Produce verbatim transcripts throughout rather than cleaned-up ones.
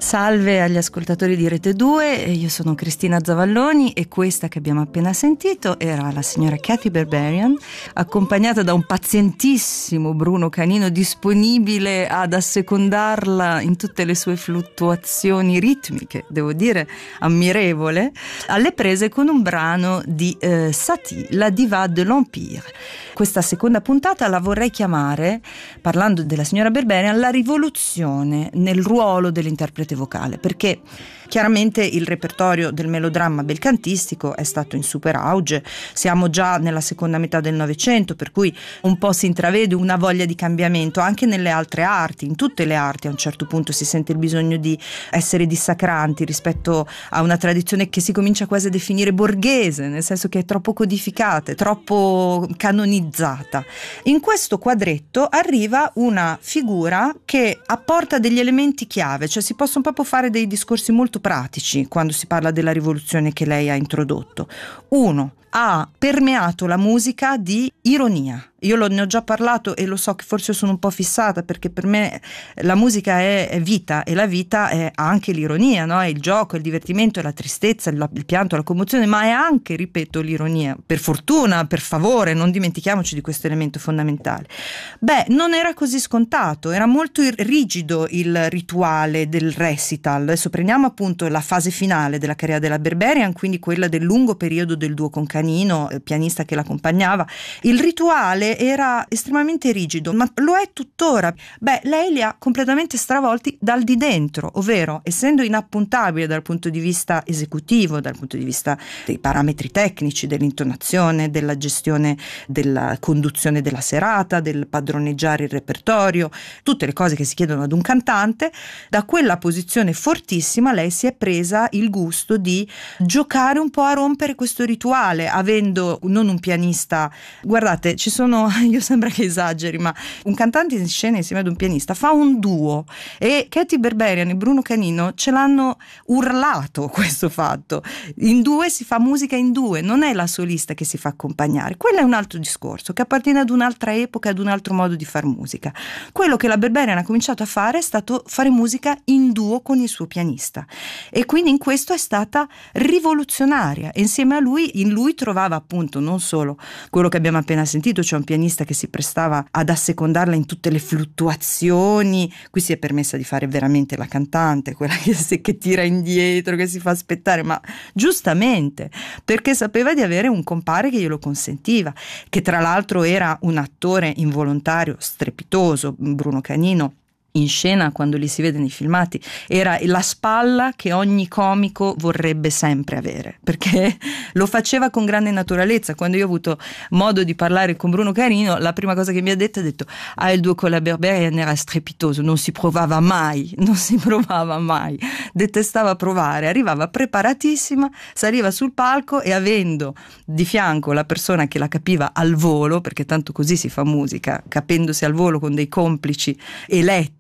Salve agli ascoltatori di Rete due, io sono Cristina Zavalloni e questa che abbiamo appena sentito era la signora Kathy Berberian, accompagnata da un pazientissimo Bruno Canino disponibile ad assecondarla in tutte le sue fluttuazioni ritmiche, devo dire ammirevole, alle prese con un brano di eh, Satie, La Diva de l'Empire. Questa seconda puntata la vorrei chiamare, parlando della signora Berberian, la rivoluzione nel ruolo dell'interprete vocale, perché chiaramente il repertorio del melodramma belcantistico è stato in super auge, siamo già nella seconda metà del Novecento, per cui un po' si intravede una voglia di cambiamento anche nelle altre arti, in tutte le arti a un certo punto si sente il bisogno di essere dissacranti rispetto a una tradizione che si comincia quasi a definire borghese, nel senso che è troppo codificata, è troppo canonizzata. In questo quadretto arriva una figura che apporta degli elementi chiave, cioè si possono proprio fare dei discorsi molto pratici quando si parla della rivoluzione che lei ha introdotto. Uno, ha permeato la musica di ironia. Io lo, ne ho già parlato e lo so che forse sono un po' fissata, perché per me la musica è, è vita, e la vita è anche l'ironia, no? È il gioco, il divertimento, è la tristezza, il, il pianto, la commozione, ma è anche, ripeto, l'ironia. Per fortuna, per favore, non dimentichiamoci di questo elemento fondamentale. Beh, non era così scontato, era molto rigido il rituale del recital. Adesso prendiamo appunto la fase finale della carriera della Berberian, quindi quella del lungo periodo del duo con Canino, il pianista che l'accompagnava. Il rituale era estremamente rigido, ma lo è tuttora. Beh, lei li ha completamente stravolti dal di dentro, ovvero essendo inappuntabile dal punto di vista esecutivo, dal punto di vista dei parametri tecnici, dell'intonazione, della gestione della conduzione della serata, del padroneggiare il repertorio, tutte le cose che si chiedono ad un cantante. Da quella posizione fortissima lei si è presa il gusto di giocare un po' a rompere questo rituale, avendo non un pianista, guardate, ci sono, io sembra che esageri, ma un cantante in scena insieme ad un pianista fa un duo, e Kathy Berberian e Bruno Canino ce l'hanno urlato questo fatto. In due si fa musica in due, non è la solista che si fa accompagnare. Quello è un altro discorso che appartiene ad un'altra epoca, ad un altro modo di far musica. Quello che la Berberian ha cominciato a fare è stato fare musica in duo con il suo pianista, e quindi in questo è stata rivoluzionaria. E insieme a lui, in lui trovava appunto non solo quello che abbiamo appena sentito, cioè un pianista che si prestava ad assecondarla in tutte le fluttuazioni. Qui si è permessa di fare veramente la cantante, quella che, si, che tira indietro, che si fa aspettare, ma giustamente, perché sapeva di avere un compare che glielo consentiva, che tra l'altro era un attore involontario strepitoso. Bruno Canino in scena, quando li si vede nei filmati, era la spalla che ogni comico vorrebbe sempre avere, perché lo faceva con grande naturalezza. Quando io ho avuto modo di parlare con Bruno Canino, la prima cosa che mi ha detto ha detto ah, il duo con la Berberian era strepitoso, non si provava mai, non si provava mai, detestava provare, arrivava preparatissima, saliva sul palco e avendo di fianco la persona che la capiva al volo, perché tanto così si fa musica, capendosi al volo con dei complici eletti,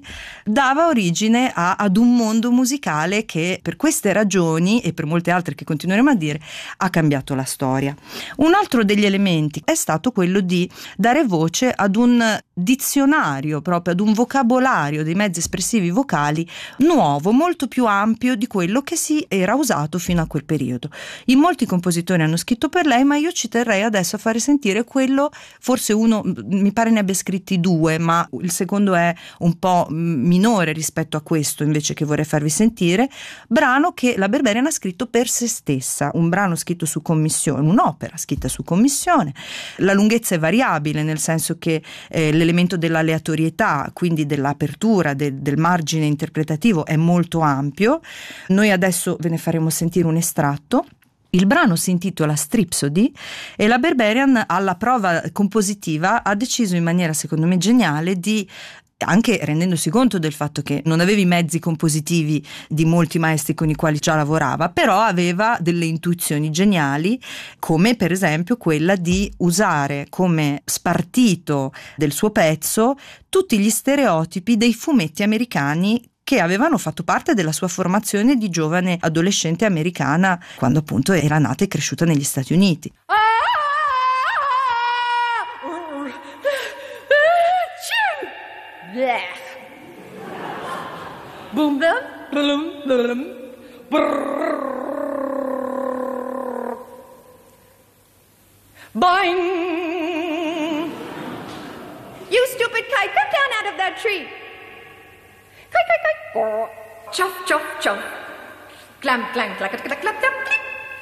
dava origine a, ad un mondo musicale che per queste ragioni e per molte altre che continueremo a dire ha cambiato la storia. Un altro degli elementi è stato quello di dare voce ad un dizionario, proprio ad un vocabolario dei mezzi espressivi vocali nuovo, molto più ampio di quello che si era usato fino a quel periodo. In molti compositori hanno scritto per lei, ma io ci terrei adesso a fare sentire quello, forse uno, mi pare ne abbia scritti due, ma il secondo è un po' minore rispetto a questo invece che vorrei farvi sentire, brano che la Berberian ha scritto per se stessa, un brano scritto su commissione, un'opera scritta su commissione. La lunghezza è variabile, nel senso che eh, l'elemento dell'aleatorietà, quindi dell'apertura, de, del margine interpretativo è molto ampio. Noi adesso ve ne faremo sentire un estratto. Il brano si intitola Stripsody e la Berberian alla prova compositiva ha deciso in maniera secondo me geniale di, anche rendendosi conto del fatto che non aveva i mezzi compositivi di molti maestri con i quali già lavorava, però aveva delle intuizioni geniali, come per esempio quella di usare come spartito del suo pezzo tutti gli stereotipi dei fumetti americani che avevano fatto parte della sua formazione di giovane adolescente americana quando appunto era nata e cresciuta negli Stati Uniti. Boom boom, Boing! You stupid kite, come down out of that tree. Kite, kite, kite. Chuff, chuff, chuff. Clam, clang, clack, clack, clack, clap, click.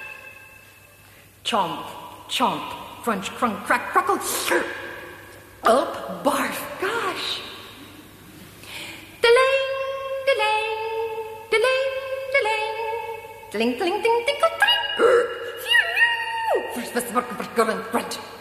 Chomp, chomp, crunch, crunk, crack, crackle. Gulp, barf, gosh. Delang, delang, delang, delang. Deling, deling, ding, ding, ding. Phew! Grunt, grunt.